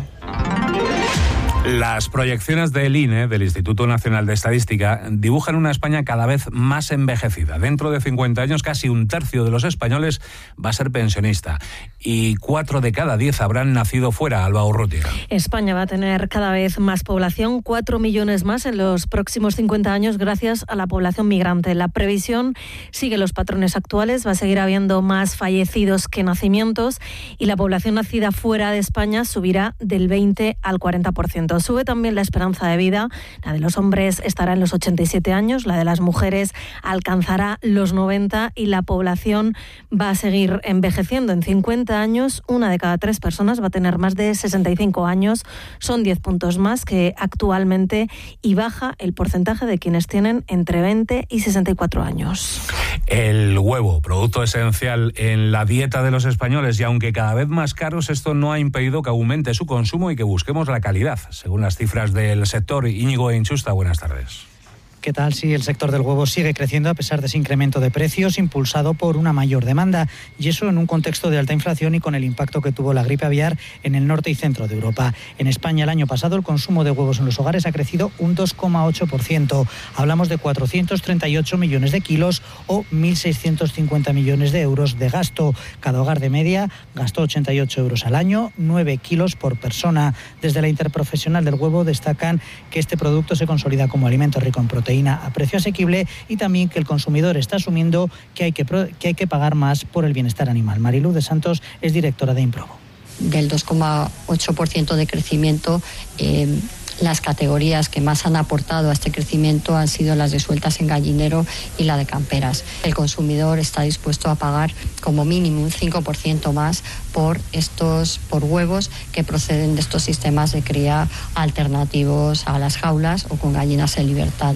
Las proyecciones del INE, del Instituto Nacional de Estadística, dibujan una España cada vez más envejecida. Dentro de 50 años, casi un tercio de los españoles va a ser pensionista y 4 de cada 10 habrán nacido fuera. Alba Urrutia. España va a tener cada vez más población, 4 millones más en los próximos 50 años gracias a la población migrante. La previsión sigue los patrones actuales, va a seguir habiendo más fallecidos que nacimientos y la población nacida fuera de España subirá del 20 al 40%. Sube también la esperanza de vida, la de los hombres estará en los 87 años, la de las mujeres alcanzará los 90 y la población va a seguir envejeciendo. En 50 años, 1 de cada 3 personas va a tener más de 65 años, son 10 puntos más que actualmente y baja el porcentaje de quienes tienen entre 20 y 64 años. El huevo, producto esencial en la dieta de los españoles y aunque cada vez más caros, esto no ha impedido que aumente su consumo y que busquemos la calidad. Según las cifras del sector, Íñigo Inchusta, buenas tardes. ¿Qué tal? Sí, el sector del huevo sigue creciendo a pesar de ese incremento de precios impulsado por una mayor demanda, y eso en un contexto de alta inflación y con el impacto que tuvo la gripe aviar en el norte y centro de Europa. En España el año pasado el consumo de huevos en los hogares ha crecido un 2,8%. Hablamos de 438 millones de kilos o 1.650 millones de euros de gasto. Cada hogar de media gastó 88 euros al año, 9 kilos por persona. Desde la Interprofesional del Huevo destacan que este producto se consolida como alimento rico en proteína a precio asequible y también que el consumidor está asumiendo que hay que pagar más por el bienestar animal. Mariluz de Santos es directora de Improbo. Del 2,8% de crecimiento, las categorías que más han aportado a este crecimiento han sido las de sueltas en gallinero y la de camperas. El consumidor está dispuesto a pagar como mínimo un 5% más por huevos que proceden de estos sistemas de cría alternativos a las jaulas o con gallinas en libertad.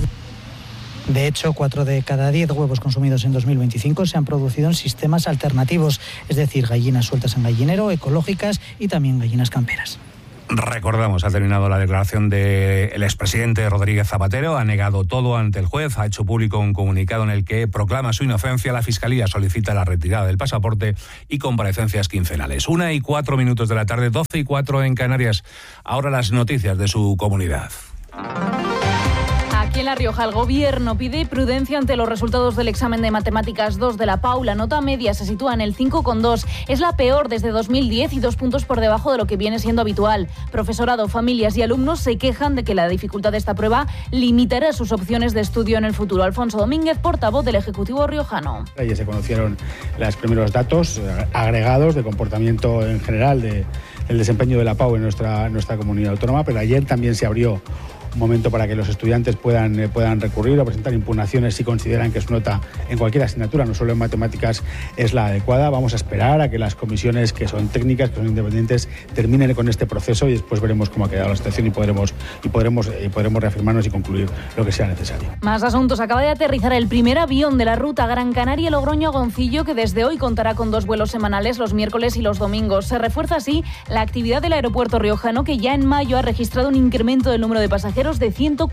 De hecho, 4 de cada 10 huevos consumidos en 2025 se han producido en sistemas alternativos, es decir, gallinas sueltas en gallinero, ecológicas y también gallinas camperas. Recordamos, ha terminado la declaración del expresidente Rodríguez Zapatero, ha negado todo ante el juez, ha hecho público un comunicado en el que proclama su inocencia. La Fiscalía solicita la retirada del pasaporte y comparecencias quincenales. 1:04 de la tarde, 12:04 en Canarias. Ahora las noticias de su comunidad. Aquí en La Rioja el Gobierno pide prudencia ante los resultados del examen de Matemáticas 2 de la PAU. La nota media se sitúa en el 5,2. Es la peor desde 2010 y 2 puntos por debajo de lo que viene siendo habitual. Profesorado, familias y alumnos se quejan de que la dificultad de esta prueba limitará sus opciones de estudio en el futuro. Alfonso Domínguez, portavoz del Ejecutivo riojano. Ya se conocieron los primeros datos agregados de comportamiento en general del desempeño de la PAU en nuestra comunidad autónoma, pero ayer también se abrió un momento para que los estudiantes puedan recurrir o presentar impugnaciones si consideran que su nota en cualquier asignatura, no solo en matemáticas, es la adecuada. Vamos a esperar a que las comisiones que son técnicas, que son independientes, terminen con este proceso y después veremos cómo ha quedado la situación y podremos reafirmarnos y concluir lo que sea necesario. Más asuntos. Acaba de aterrizar el primer avión de la ruta Gran Canaria-Logroño-Agoncillo, que desde hoy contará con 2 vuelos semanales los miércoles y los domingos. Se refuerza así la actividad del aeropuerto riojano, que ya en mayo ha registrado un incremento del número de pasajeros de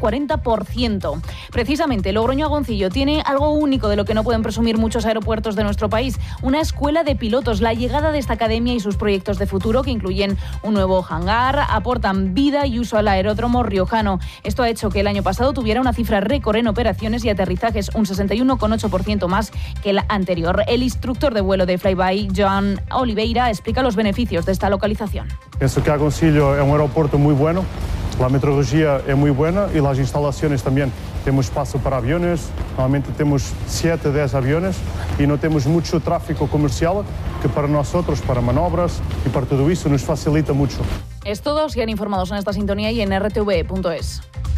140%. Precisamente, Logroño-Agoncillo tiene algo único de lo que no pueden presumir muchos aeropuertos de nuestro país: una escuela de pilotos. La llegada de esta academia y sus proyectos de futuro, que incluyen un nuevo hangar, aportan vida y uso al aeródromo riojano. Esto ha hecho que el año pasado tuviera una cifra récord en operaciones y aterrizajes, un 61,8% más que el anterior. El instructor de vuelo de Flyby, Joan Oliveira, explica los beneficios de esta localización. Pienso que Agoncillo es un aeropuerto muy bueno. La meteorología es muy buena y las instalaciones también. Tenemos espacio para aviones, normalmente tenemos 7, 10 aviones y no tenemos mucho tráfico comercial, que para nosotros, para manobras y para todo eso nos facilita mucho. Es todo, sigan informados en esta sintonía y en rtv.es.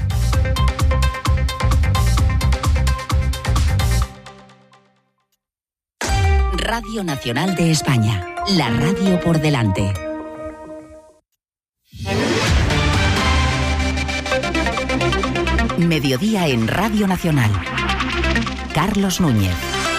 Radio Nacional de España, la radio por delante. Mediodía en Radio Nacional. Carlos Núñez.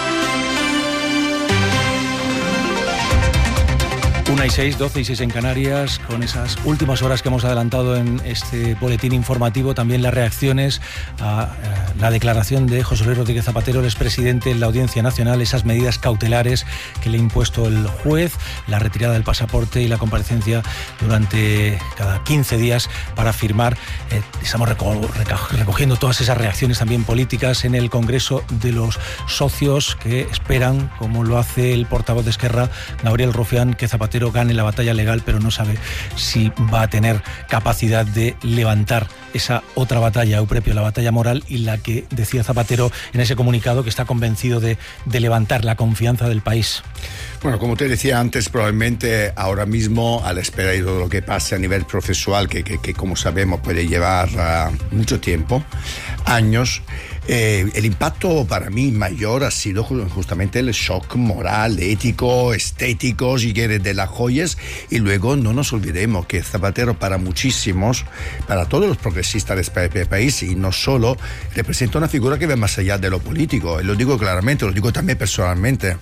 1:06, 12:06 en Canarias, con esas últimas horas que hemos adelantado en este boletín informativo, también las reacciones a la declaración de José Luis Rodríguez Zapatero, el expresidente en la Audiencia Nacional, esas medidas cautelares que le ha impuesto el juez, la retirada del pasaporte y la comparecencia durante cada 15 días para firmar. Estamos recogiendo todas esas reacciones también políticas en el Congreso de los socios, que esperan, como lo hace el portavoz de Esquerra, Gabriel Rufián, que Zapatero gane la batalla legal, pero no sabe si va a tener capacidad de levantar esa otra batalla, Eupropio, la batalla moral, y la que decía Zapatero en ese comunicado, que está convencido de levantar la confianza del país. Bueno, como te decía antes, probablemente ahora mismo, a la espera de todo lo que pase a nivel procesual, que como sabemos puede llevar mucho tiempo, años, el impacto para mí mayor ha sido justamente el shock moral, ético, estético, si quieres, de las joyas. Y luego no nos olvidemos que Zapatero, para muchísimos, para todos los progresistas de este país, y no solo, representa una figura que va más allá de lo político. Y lo digo claramente, lo digo también personalmente.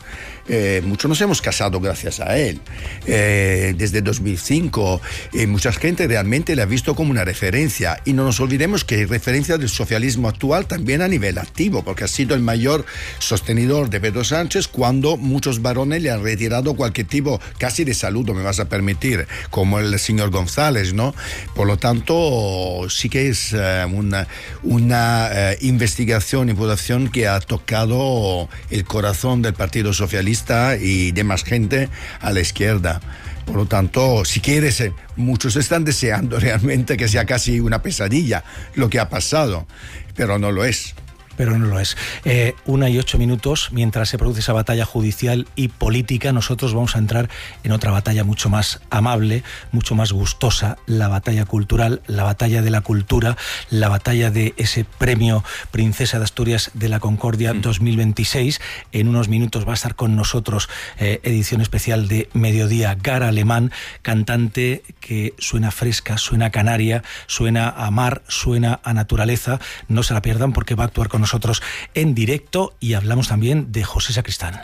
muchos nos hemos casado gracias a él. Desde 2005, mucha gente realmente le ha visto como una referencia, y no nos olvidemos que hay referencia del socialismo actual también a nivel activo, porque ha sido el mayor sostenidor de Pedro Sánchez cuando muchos varones le han retirado cualquier tipo casi de saludo, me vas a permitir, como el señor González, ¿no? Por lo tanto, sí que es una investigación, imputación que ha tocado el corazón del Partido Socialista y de más gente a la izquierda. Por lo tanto, si quieres, muchos están deseando realmente que sea casi una pesadilla lo que ha pasado, pero no lo es. Pero no lo es. 1:08, mientras se produce esa batalla judicial y política, nosotros vamos a entrar en otra batalla mucho más amable, mucho más gustosa, la batalla cultural, la batalla de la cultura, la batalla de ese premio Princesa de Asturias de la Concordia 2026. En unos minutos va a estar con nosotros, edición especial de Mediodía, Gara Alemán, cantante que suena fresca, suena canaria, suena a mar, suena a naturaleza. No se la pierdan porque va a actuar con nosotros en directo, y hablamos también de José Sacristán.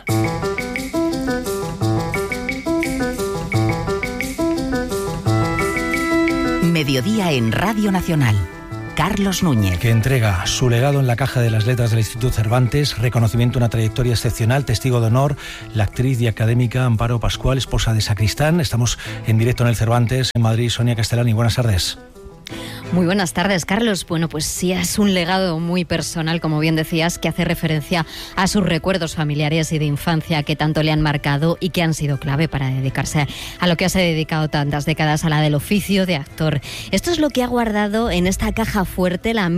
Mediodía en Radio Nacional. Carlos Núñez. Que entrega su legado en la caja de las letras del Instituto Cervantes, reconocimiento a una trayectoria excepcional, testigo de honor, la actriz y académica Amparo Pascual, esposa de Sacristán. Estamos en directo en el Cervantes, en Madrid. Sonia Castellani, buenas tardes. Muy buenas tardes, Carlos. Bueno, pues sí, es un legado muy personal, como bien decías, que hace referencia a sus recuerdos familiares y de infancia que tanto le han marcado y que han sido clave para dedicarse a lo que se ha dedicado tantas décadas, a la del oficio de actor. Esto es lo que ha guardado en esta caja fuerte, la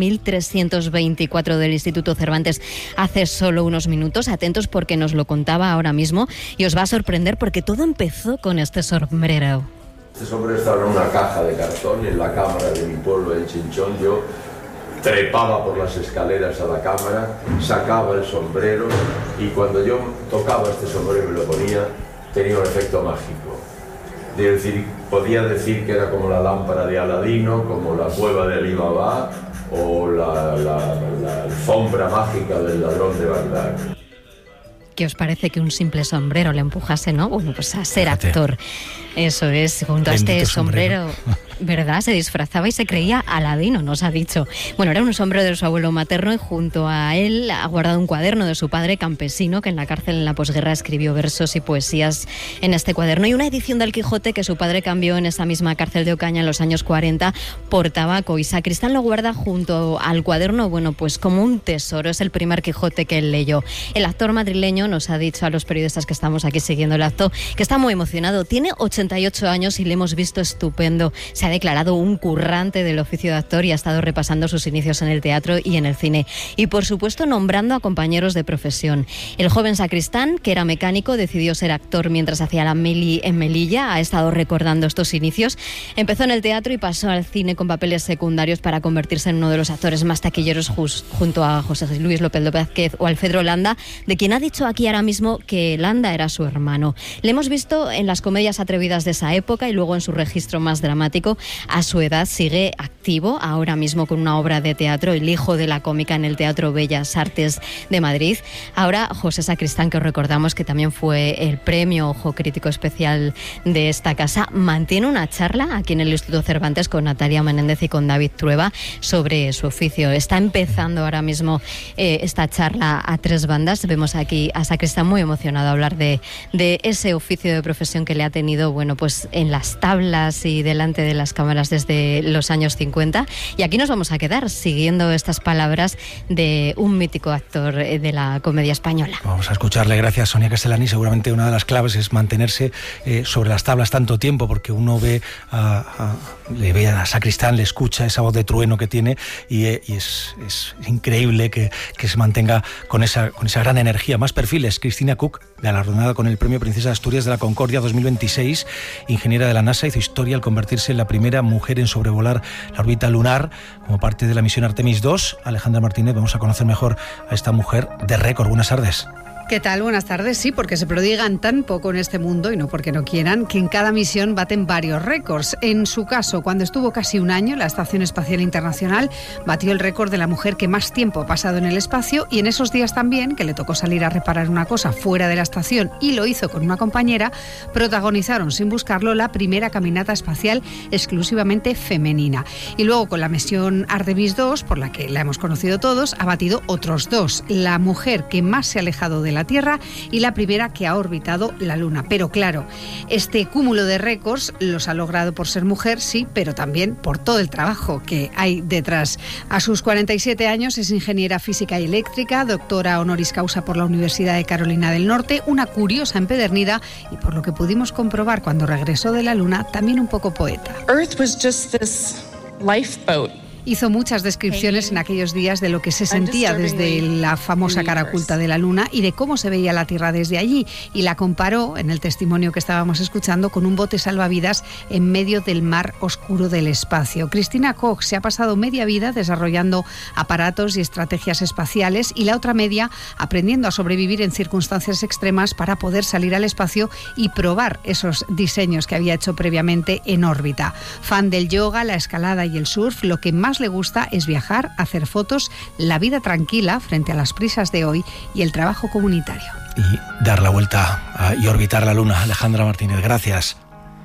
1324 del Instituto Cervantes, hace solo unos minutos. Atentos porque nos lo contaba ahora mismo y os va a sorprender porque todo empezó con este sombrero. Este sombrero estaba en una caja de cartón en la cámara de mi pueblo, en Chinchón. Yo trepaba por las escaleras a la cámara, sacaba el sombrero y cuando yo tocaba este sombrero y me lo ponía, tenía un efecto mágico. Es decir, podía decir que era como la lámpara de Aladino, como la cueva de Ali Baba o la alfombra mágica del ladrón de Bagdad. ¿Qué os parece que un simple sombrero le empujase, no? Bueno, pues a ser actor. Eso es, junto a este sombrero, ¿verdad? Se disfrazaba y se creía Aladino, nos ha dicho. Bueno, era un sombrero de su abuelo materno y junto a él ha guardado un cuaderno de su padre campesino, que en la cárcel en la posguerra escribió versos y poesías en este cuaderno, y una edición del Quijote que su padre cambió en esa misma cárcel de Ocaña en los años 40 por tabaco, y Sacristán lo guarda junto al cuaderno, bueno, pues como un tesoro. Es el primer Quijote que él leyó. El actor madrileño nos ha dicho a los periodistas que estamos aquí siguiendo el acto que está muy emocionado. Tiene 88 años y le hemos visto estupendo. Se ha declarado un currante del oficio de actor y ha estado repasando sus inicios en el teatro y en el cine. Y por supuesto nombrando a compañeros de profesión. El joven Sacristán, que era mecánico, decidió ser actor mientras hacía la mili en Melilla. Ha estado recordando estos inicios. Empezó en el teatro y pasó al cine con papeles secundarios para convertirse en uno de los actores más taquilleros junto a José Luis López Vázquez o Alfredo Landa, de quien ha dicho aquí ahora mismo que Landa era su hermano. Le hemos visto en las comedias atrevidas de esa época y luego en su registro más dramático. A su edad sigue activo, ahora mismo con una obra de teatro, El hijo de la cómica, en el Teatro Bellas Artes de Madrid. Ahora José Sacristán, que os recordamos que también fue el premio Ojo Crítico Especial de esta casa, mantiene una charla aquí en el Instituto Cervantes con Natalia Menéndez y con David Trueba sobre su oficio. Está empezando ahora mismo esta charla a tres bandas. Vemos aquí a Sacristán muy emocionado a hablar de ese oficio de profesión que le ha tenido, bueno, pues en las tablas y delante de las cámaras desde los años 50. Y aquí nos vamos a quedar siguiendo estas palabras de un mítico actor de la comedia española. Vamos a escucharle. Gracias, Sonia Castellani. Seguramente una de las claves es mantenerse sobre las tablas tanto tiempo, porque uno le ve a Sacristán, le escucha esa voz de trueno que tiene y es increíble que se mantenga con esa gran energía. Más perfiles. Cristina Cook, galardonada con el premio Princesa de Asturias de la Concordia 2026, ingeniera de la NASA, hizo historia al convertirse en la primera mujer en sobrevolar la órbita lunar como parte de la misión Artemis II. Alejandra Martínez, vamos a conocer mejor a esta mujer de récord. Buenas tardes. ¿Qué tal? Buenas tardes. Sí, porque se prodigan tan poco en este mundo, y no porque no quieran, que en cada misión baten varios récords. En su caso, cuando estuvo casi un año, la Estación Espacial Internacional batió el récord de la mujer que más tiempo ha pasado en el espacio, y en esos días también, que le tocó salir a reparar una cosa fuera de la estación y lo hizo con una compañera, protagonizaron sin buscarlo la primera caminata espacial exclusivamente femenina. Y luego, con la misión Artemis 2, por la que la hemos conocido todos, ha batido otros dos: la mujer que más se ha alejado de la Tierra y la primera que ha orbitado la Luna. Pero claro, este cúmulo de récords los ha logrado por ser mujer, sí, pero también por todo el trabajo que hay detrás. A sus 47 años es ingeniera física y eléctrica, doctora honoris causa por la Universidad de Carolina del Norte, una curiosa empedernida y, por lo que pudimos comprobar cuando regresó de la Luna, también un poco poeta. Earth was just this lifeboat. Hizo muchas descripciones en aquellos días de lo que se sentía desde la famosa cara oculta de la Luna y de cómo se veía la Tierra desde allí, y la comparó, en el testimonio que estábamos escuchando, con un bote salvavidas en medio del mar oscuro del espacio. Christina Koch se ha pasado media vida desarrollando aparatos y estrategias espaciales, y la otra media aprendiendo a sobrevivir en circunstancias extremas para poder salir al espacio y probar esos diseños que había hecho previamente en órbita. Fan del yoga, la escalada y el surf, lo que más le gusta es viajar, hacer fotos, la vida tranquila frente a las prisas de hoy y el trabajo comunitario. Y dar la vuelta y orbitar la Luna. Alejandra Martínez, gracias.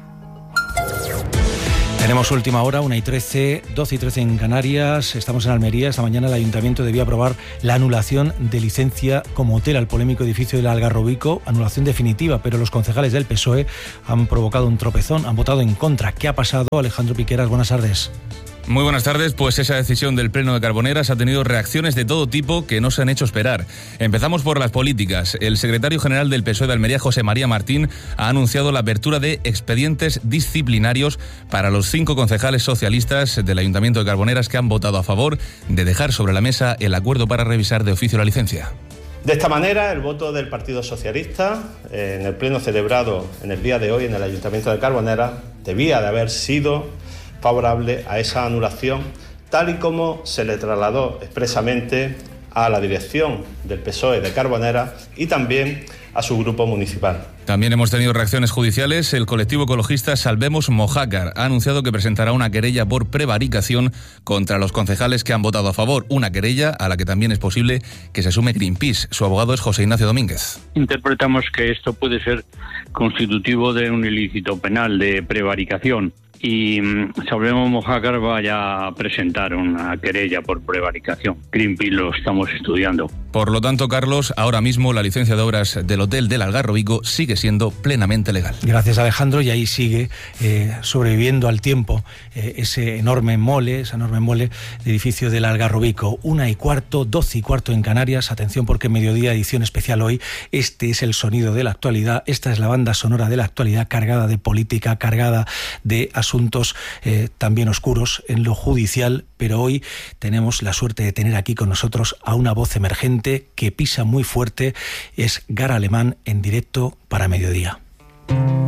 Tenemos última hora, 1:13, 12:13 en Canarias. Estamos en Almería. Esta mañana el Ayuntamiento debía aprobar la anulación de licencia como hotel al polémico edificio del Algarrobico. Anulación definitiva, pero los concejales del PSOE han provocado un tropezón, han votado en contra. ¿Qué ha pasado? Alejandro Piqueras, buenas tardes. Muy buenas tardes. Pues esa decisión del Pleno de Carboneras ha tenido reacciones de todo tipo que no se han hecho esperar. Empezamos por las políticas. El secretario general del PSOE de Almería, José María Martín, ha anunciado la apertura de expedientes disciplinarios para los 5 concejales socialistas del Ayuntamiento de Carboneras que han votado a favor de dejar sobre la mesa el acuerdo para revisar de oficio la licencia. De esta manera, el voto del Partido Socialista en el pleno celebrado en el día de hoy en el Ayuntamiento de Carboneras debía de haber sido favorable a esa anulación, tal y como se le trasladó expresamente a la dirección del PSOE de Carboneras y también a su grupo municipal. También hemos tenido reacciones judiciales. El colectivo ecologista Salvemos Mojácar ha anunciado que presentará una querella por prevaricación contra los concejales que han votado a favor. Una querella a la que también es posible que se sume Greenpeace. Su abogado es José Ignacio Domínguez. Interpretamos que esto puede ser constitutivo de un ilícito penal de prevaricación. Y Salvemos Mojácar vaya a presentar una querella por prevaricación. Greenpeace lo estamos estudiando. Por lo tanto, Carlos, ahora mismo la licencia de obras del Hotel del Algarrobico sigue siendo plenamente legal. Gracias, Alejandro, y ahí sigue sobreviviendo al tiempo ese enorme mole de edificio del Algarrobico. 1:15, 12:15 en Canarias. Atención, porque mediodía, edición especial hoy. Este es el sonido de la actualidad. Esta es la banda sonora de la actualidad, cargada de política, cargada de asuntos también oscuros en lo judicial, pero hoy tenemos la suerte de tener aquí con nosotros a una voz emergente que pisa muy fuerte. Es Gara Alemán en directo para Mediodía.